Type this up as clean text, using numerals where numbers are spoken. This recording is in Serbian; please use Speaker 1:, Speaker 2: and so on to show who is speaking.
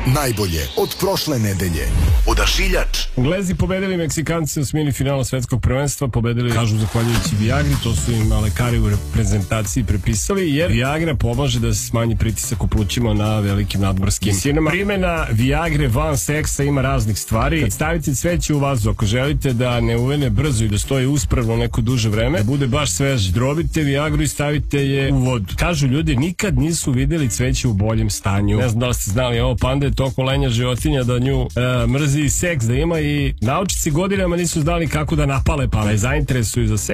Speaker 1: Najbolje od prošle nedelje. Odašiljač.
Speaker 2: Englezi pobedili Meksikanci u smini finala svetskog prvenstva, pobedili, kažu, zahvaljujući Viagri, to su im lekari u reprezentaciji prepisali, jer Viagra pomaže da se smanji pritisak u plućima na velikim nadmorskim visinama. Primjena Viagre van seksa ima raznih stvari. Kad stavite cveće u vazu, ako želite da ne uvene brzo i da stoji uspravno neko duže vreme, da bude baš svež, drobite Viagru i stavite je u vodu. Kažu ljudi, nikad nisu vidjeli cveće u boljem stanju. Ne znam da li ste znali, ovo panda je toliko lenja životinja da nju mrzi seks da ima, i naučici godinama nisu znali kako da napale, pa me zainteresuju za seks.